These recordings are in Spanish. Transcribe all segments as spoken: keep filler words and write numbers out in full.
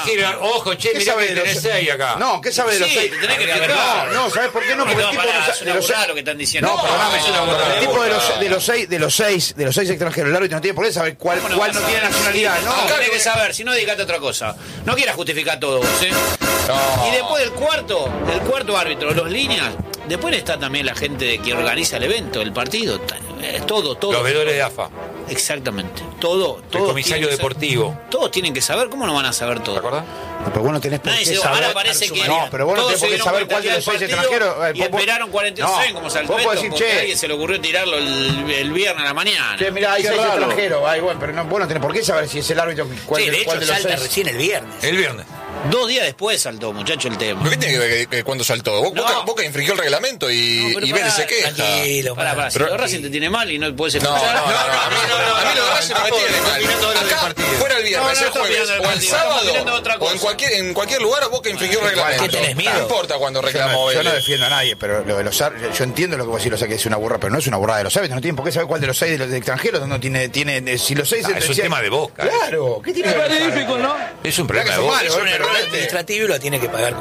que ir, ojo, che, mirá que tenés seis acá. No, ¿qué sabe de los Sí, seis? te tenés que No, explicar. no, ¿sabes por qué no? Porque No, el tipo pará, no es sa- una de los burrada seis- lo que están diciendo. No, perdóname. es una burrada. El tipo de los, de los seis, de los seis, de los seis extranjeros, el árbitro no tiene por qué saber cuál, ¿Cómo no cuál vas no a tiene saber? nacionalidad. No, No, tenés que saber, si no, dedicate a otra cosa. No quieras justificar todo vos, ¿eh? No. Y después del cuarto, el cuarto árbitro, los líneas, después está también la gente que organiza el evento, el partido, eh, todo, todo. Los veedores de A F A. Exactamente, todo, todo. El comisario deportivo. Todos tienen que saber, ¿cómo no van a saber todo? ¿Te acordás? No, pero vos no tenés por Nadie qué se- saber. ahora parece que No, pero vos no todos tenés por se qué dieron saber cuenta cuál de los del seis partido extranjeros. eh, Y vos- vos- esperaron cuarenta y seis No, como saltó vos esto, podés decir, porque a che, alguien se le ocurrió tirarlo el, el viernes a la mañana. che, mirá, hay Qué seis raro. extranjeros. Ay, bueno, pero no, vos no tenés por qué saber si es el árbitro cuál, Sí, de cuál hecho de los salta seis. recién el viernes. El viernes. Dos días después saltó, muchacho, el tema. ¿Pero qué tiene que ver que, que cuando saltó? Boca, No. Boca, Boca infringió el reglamento y, No, pero y Vélez pará, se queja. Tranquilo, Pará, pará, si Pero- lo Racing te tiene mal y no puedes No, no, no, escuchar. no, no, a mí no, a mí lo de Racing no me tiene mal. Acá, fuera el viernes, No, no el está jueves, opinando del o el partido, estamos sábado, opinando de otra o en cosa. cualquier, en cualquier lugar Boca infringió el reglamento. ¿Qué tenés miedo? No importa cuando Yo reclamó no, yo no Vélez. defiendo a nadie, pero lo de los árbitros, yo entiendo lo que vos decís, lo sé que es una burra, pero no es una burrada de los árbitros, no tienen por qué saber cuál de los seis de los de extranjeros no tiene, tiene, eh, si los seis Ah, es un sentencian- tema de Boca. Claro, ¿qué tiene que ver? Magnífico, ¿no? Es un Mirá problema que de son Boca. malos, Es un pero error este- administrativo y lo tiene que pagar.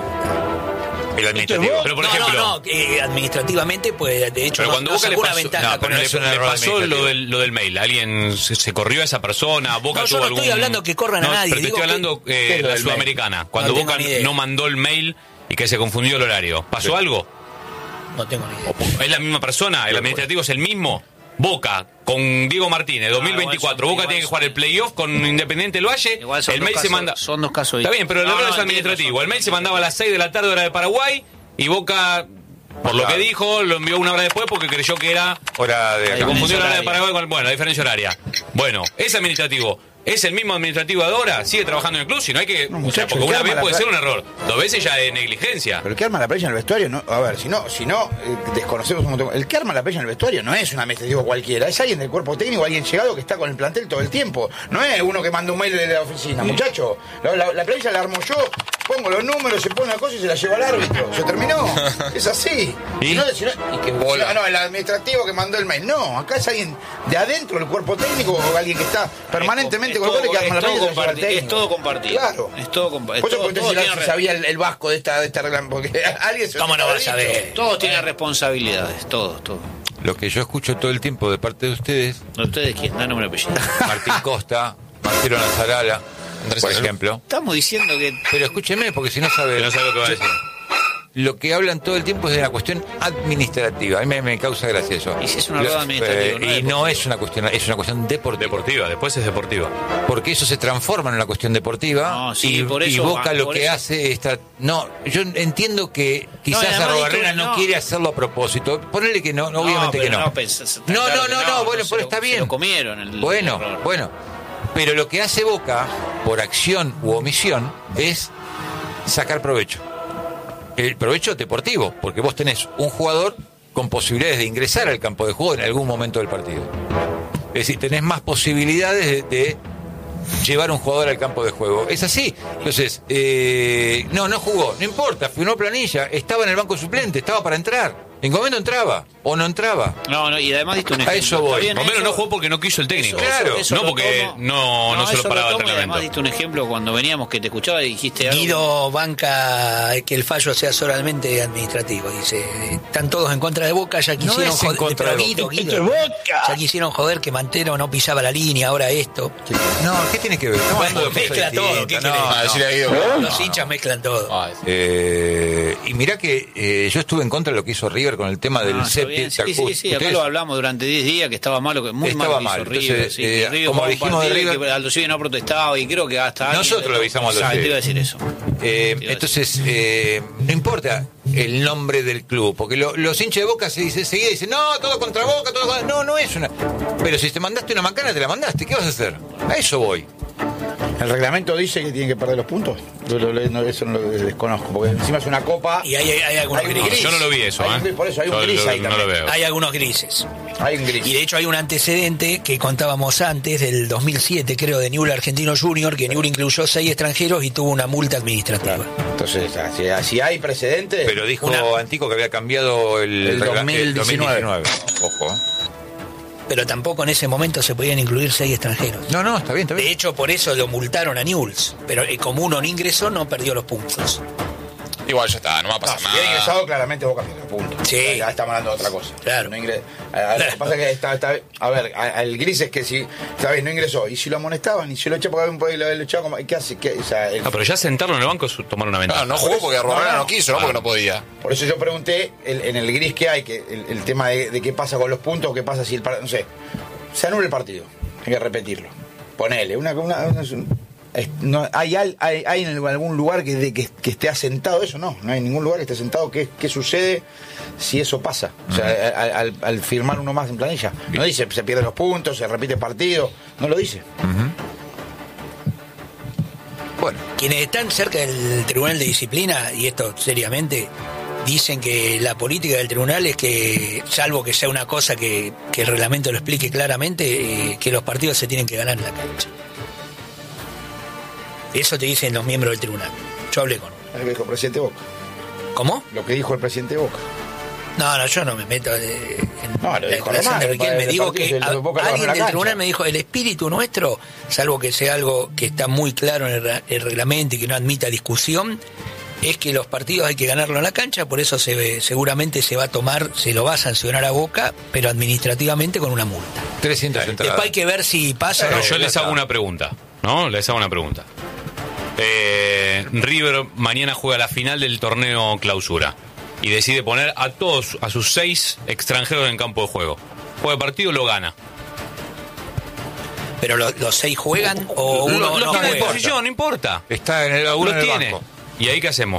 El administrativo. Pero por no, ejemplo. no, no, eh, administrativamente, pues de hecho Pero no, cuando no Boca le sacó una pasó, ventaja no, con pero no le, es un le error pasó lo administrativo. del, lo del mail. Alguien se, se corrió a esa persona. Boca No, yo tuvo no algún. estoy hablando que corran a No, nadie, Pero te digo estoy que- hablando ¿qué eh, es lo la del sudamericana. Cuando No tengo Boca ni idea. no mandó el mail y que se confundió el horario. ¿Pasó algo? No tengo ni idea. ¿Es la misma persona? ¿El administrativo es el mismo? Boca con Diego Martínez, dos mil veinticuatro. igual son- Boca tiene que igual jugar el playoff con Independiente del Valle. Igual son El dos mail se casos- manda. son dos casos Está bien, pero el No, error no, es entiendo, administrativo. son- El mail se mandaba a las seis de la tarde, hora de Paraguay. Y Boca, por lo que dijo, lo envió una hora después porque creyó que era. Hora de Ahí Se acá. confundió la hora de horaria. Paraguay con. Bueno, la diferencia horaria. Bueno, es administrativo. ¿Es el mismo administrativo de ahora? ¿Sigue trabajando en el club? Si no hay que. No, o sea, muchacho, porque el una karma vez la puede tra- ser un error. Dos veces ya es negligencia. Pero el que arma la playa en el vestuario, no, a ver, si no, si no eh, desconocemos un montón. El que arma la playa en el vestuario no es un administrativo cualquiera, es alguien del cuerpo técnico, alguien llegado que está con el plantel todo el tiempo. No es uno que manda un mail de la oficina, muchacho. La, la, la playa la armo yo, pongo los números, se pone la cosa y se la lleva al árbitro. Se terminó. Es así. ¿Y? Si no, si no- y que- Bola. no, no, el administrativo que mandó el mail. No, acá es alguien de adentro del cuerpo técnico o alguien que está permanentemente Es con el gol todo- que arma la es todo playa y se la lleva al compartido, técnico. es todo compartido. Claro. Es todo compartido. Por eso Todo- pregunté todo si la- tiene si re- sabía el, el vasco de esta, de esta regla, porque alguien se ¿Cómo no vas a habrá dicho. saber? Todos tienen responsabilidades, todos, todos. Lo que yo escucho todo el tiempo de parte de ustedes, ¿Ustedes quién? Da nombre y apellido. Martín Costa, Marcelo Nazarala, Andrés por Azul. ejemplo. Estamos diciendo que. Pero escúcheme, porque si no sabe. Que no sabe lo que va a decir. Lo que hablan todo el tiempo es de la cuestión administrativa. A mí me, me causa gracia eso. Y si es una Lo- rueda administrativa, eh, no es y no deportivo. es una cuestión, es una cuestión deportiva. Deportiva, después es deportiva. Porque eso se transforma en una cuestión deportiva. No, sí, y, por y eso- Boca ah, lo por que eso- hace es. tra- No, yo entiendo que quizás y además Arrobarrena diste una- no, no. quiere hacerlo a propósito. Ponele que no, obviamente pero que no. pensás- No, claro no, que no, no, bueno, se pero lo- está se bien. lo comieron el- Bueno, el error. bueno. Pero lo que hace Boca, por acción u omisión, es sacar provecho. El provecho deportivo, porque vos tenés un jugador con posibilidades de ingresar al campo de juego en algún momento del partido. Es decir, tenés más posibilidades de, de llevar un jugador al campo de juego. Es así. Entonces, eh, no, no jugó, no importa, firmó planilla, estaba en el banco suplente, estaba para entrar. En qué momento entraba o no entraba. No, no, y además diste un ejemplo. eso voy. Está bien, Por lo menos eso- no jugó porque no quiso el técnico. eso- Claro, eso- eso no lo porque tomo- no- no se lo eso paraba el tomo y reglamento. Además diste un ejemplo cuando veníamos que te escuchaba y dijiste algo. Guido banca que el fallo sea solamente administrativo. Dice, están todos en contra de Boca, ya quisieron es en joder. contra pero de Guido, Boca. Guido, ya quisieron joder que Mantero no pisaba la línea, ahora esto. No, ¿qué tiene que ver? Estamos hablando de cosas Mezcla todo, ¿qué distintas. querés? No, Ah, no. decirle a Guido. Los hinchas mezclan todo. Eh, y mirá que eh, yo estuve en contra de lo que hizo River con el tema del Ah, está séptimo. bien. Sí, sí, sí, acá lo hablamos durante diez días que estaba malo, que muy Estaba mal. mal. Hizo River, Entonces, sí, eh, que River como jugaba un dijimos de partido y River- que Aldo Civi no protestaba y creo que hasta alguien- Nosotros lo avisamos a Aldo Exacto, Civi. te iba a decir eso. Eh, Iba a entonces, eh, no importa el nombre del club, porque lo- los hinchas de Boca se dice, seguida dicen, no, todo contra Boca, todo contra... No, no es una... Pero si te mandaste una macana, te la mandaste, ¿qué vas a hacer? A eso voy. ¿El reglamento dice que tienen que perder los puntos? Yo lo- no, eso no lo desconozco, porque encima es una copa. Y hay, hay algunos Hay un grises. gris. Yo no lo vi eso, Hay un ¿eh? gris, por eso hay un Yo gris lo- ahí no lo también. veo. Hay algunos grises. Hay un gris. Y de hecho hay un antecedente que contábamos antes, del dos mil siete, creo, de Newell's Argentino Junior, que Newell's incluyó seis extranjeros y tuvo una multa administrativa. Entonces, si, si hay precedentes. Pero dijo Una- Antico que había cambiado el, El regla- dos mil diecinueve. el dos mil diecinueve. Ojo. ¿eh? pero tampoco en ese momento se podían incluir seis extranjeros. No, no, está bien, está bien. De hecho, por eso lo multaron a Newell's, pero eh, como uno no ingresó, no perdió los puntos. Igual ya está, no va a No, pasar si nada. hubiera ingresado, claramente Boca pierde punto. Sí. Ya, ya estamos hablando de otra cosa. Claro. No ingre- a, a- Lo que pasa es que está, está- a ver, a- el gris es que si, está bien, no ingresó. Y si lo amonestaban, y si lo echaban por ahí, lo, lo echaban como, ¿qué hace? ¿Qué? O sea, el- No, pero ya sentarlo en el banco es tomar una ventaja. Claro, no jugó porque Romero No, no, no. quiso, no porque no podía. Por eso yo pregunté el- en el gris que hay, que el, el tema de, de qué pasa con los puntos, qué pasa si el partido, no sé, se anula el partido, hay que repetirlo. Ponele, una, una, una- es- no, hay, al- hay, hay en algún lugar que, de- que, que esté asentado eso, no, no hay ningún lugar que esté asentado. ¿Qué, qué sucede si eso pasa? O sea, al, al- al firmar uno más en planilla. No dice se pierden los puntos, se repite el partido, no lo dice. Bueno, Quienes están cerca del Tribunal de Disciplina, y esto seriamente, dicen que la política del tribunal es que, salvo que sea una cosa que, que el reglamento lo explique claramente, eh, que los partidos se tienen que ganar en la cancha. Eso te dicen los miembros del tribunal. Yo hablé con uno. Es lo que dijo el presidente Boca. ¿Cómo? Lo que dijo el presidente Boca. No, no, yo no me meto eh, en No, lo la dijo declaración Román, de el Riquelme. padre- Digo el partido que del a- Boca lo ganó en alguien la del cancha. tribunal me dijo, el espíritu nuestro, salvo que sea algo que está muy claro en el, re- el reglamento y que no admita discusión, es que los partidos hay que ganarlo en la cancha, por eso se ve- seguramente se va a tomar, se lo va a sancionar a Boca, pero administrativamente con una multa. trescientas entradas. Después hay que ver si pasa o Pero no. yo les hago una pregunta, ¿no? Les hago una pregunta. Eh, River mañana juega la final del torneo clausura y decide poner a todos, a sus seis extranjeros en campo de juego. Juega el partido, lo gana. Pero lo- los seis juegan o uno Lo, lo no tiene a juega. disposición, no importa. Está en el, uno Lo en el tiene. banco. ¿Y ahí qué hacemos?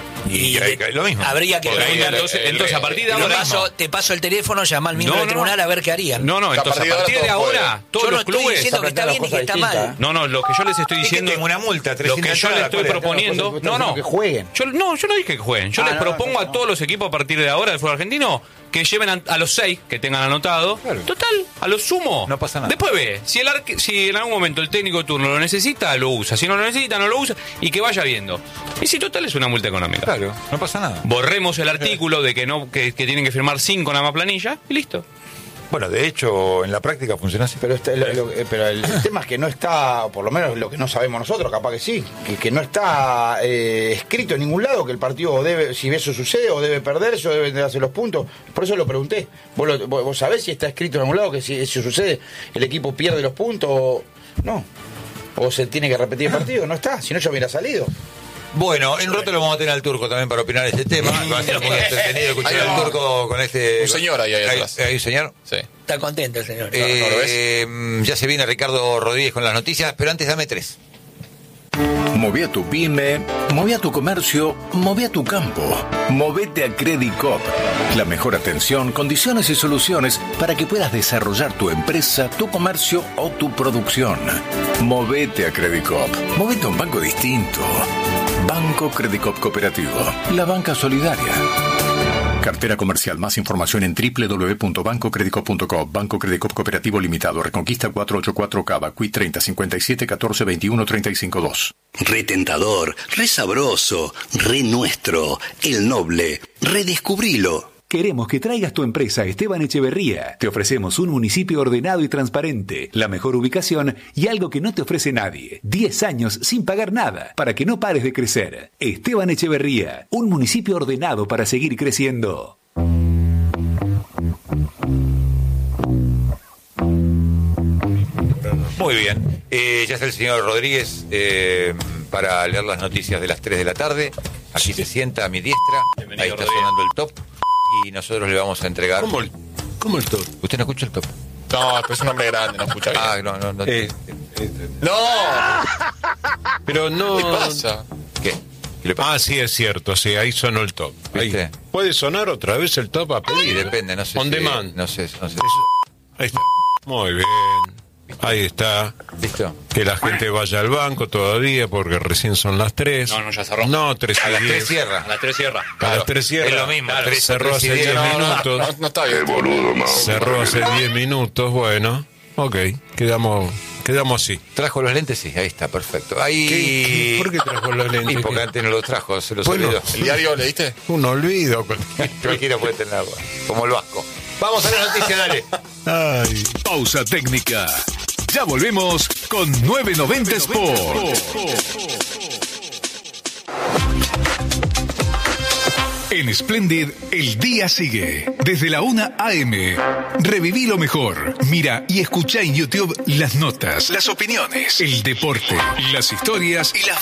Y, hay- de- lo mismo. Habría que Porque ahí preguntar- entonces, el- entonces a partir de Te ahora paso, te paso el teléfono, llama al miembro No, del no, tribunal no. a ver qué harían. No, no, A entonces a partir de ahora partir de todos ahora, juegan. todos Yo no los estoy clubes. diciendo que está bien y que está mal. No, no, lo que yo les estoy Es que diciendo. tengo una multa, Lo que trescientas yo les entradas, estoy ¿cuál es? proponiendo. Usted No, está no. diciendo que jueguen. Yo, no, yo no dije que jueguen. Yo Ah, les no, propongo no, no. a todos los equipos a partir de ahora del fútbol argentino que lleven a, a los seis que tengan anotado. Claro. Total, a lo sumo. No pasa nada. Después ve, si, el arque- si en algún momento el técnico de turno lo necesita, lo usa. Si no lo necesita, no lo usa. Y que vaya viendo. Y si total es una multa económica. Claro, no pasa nada. Borremos el artículo de que no que, que tienen que firmar cinco nada más planilla y listo. Bueno, de hecho, en la práctica funciona así. Pero, este- lo- lo- eh, pero el, el tema es que no está, por lo menos lo que no sabemos nosotros, capaz que sí, que, que no está eh, escrito en ningún lado que el partido debe, si eso sucede, o debe perderse, o debe darse los puntos. Por eso lo pregunté. ¿Vos, lo- vos- vos sabés si está escrito en algún lado que si eso sucede, el equipo pierde los puntos o no? ¿O se tiene que repetir el partido? No está, si no, yo hubiera salido. Bueno, en un rato lo vamos a tener al Turco también para opinar este tema. Va a ser muy entretenido escuchar Ahí al va. Turco con este... Un señor ahí, ahí atrás. Hay un señor. Sí. Está contento el señor. Eh, ¿no lo ves? ya se viene Ricardo Rodríguez con las noticias, pero antes dame tres. Moví a tu pyme, moví a tu comercio, moví a tu campo. Movete a Credit Cop. La mejor atención, condiciones y soluciones para que puedas desarrollar tu empresa, tu comercio o tu producción. Movete a Credit Cop. Movete a un banco distinto. Banco Credit Cop Cooperativo. La banca solidaria. Cartera comercial. Más información en doble u doble u doble u punto banco credit cop punto com. Banco Credit Cop Cooperativo Limitado. Reconquista cuatrocientos ochenta y cuatro Cava. Q I treinta cincuenta y siete catorce veintiuno treinta y cinco dos. Re tentador, re sabroso, re nuestro, el noble. Redescubrilo. Queremos que traigas tu empresa a Esteban Echeverría. Te ofrecemos un municipio ordenado y transparente, la mejor ubicación y algo que no te ofrece nadie. diez años sin pagar nada, para que no pares de crecer. Esteban Echeverría, un municipio ordenado para seguir creciendo. Muy bien. Eh, ya está el señor Rodríguez eh, para leer las noticias de las tres de la tarde. Aquí se sienta a mi diestra. Bienvenido, Ahí está Rodríguez. sonando el top. Y nosotros le vamos a entregar. ¿Cómo el, cómo el top? ¿Usted no escucha el top? No, pero es un hombre grande, no escucha bien. Ah, no, no, no. Eh, ¡No! pero no. ¿Qué pasa? ¿Qué? ¿Qué le pasa? Ah, sí, es cierto, sí, ahí sonó el top. Ahí. ¿Viste? ¿Puede sonar otra vez el top a Sí, pedir? depende, no sé. On si- demand. No sé, no sé. Ahí está. Muy bien. Ahí está. ¿Listo? Que la gente vaya al banco todavía porque recién son las tres. No, no, ya cerró. No, tres A y las diez. tres cierra. A las tres cierra. A las tres cierra. Es lo mismo. Claro, tres- cerró tres y hace diez, diez no, no, minutos. No, no está bien. Cerró hace diez minutos. Bueno, ok. Quedamos, quedamos así. ¿Trajo los lentes? Sí, ahí está, perfecto. Ahí... ¿Qué- qué- por qué trajo los lentes? Y porque ¿Qué? antes no los trajo, se los Bueno. olvidó. ¿El diario le diste? Un olvido. Cualquiera puede tenerlo, como el vasco. Vamos a la noticia, dale. Ay. Pausa técnica. Ya volvemos con novecientos noventa Sport. En Splendid, el día sigue. Desde la una a eme. Reviví lo mejor. Mira y escucha en YouTube las notas, las opiniones, el deporte, las historias y las